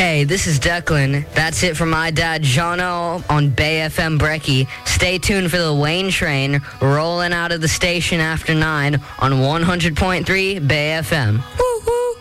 Hey, this is Declan. That's it from my dad, Jono, on Bay FM Brecky. Stay tuned for the Wayne train rolling out of the station after 9 on 100.3 Bay FM. Woo!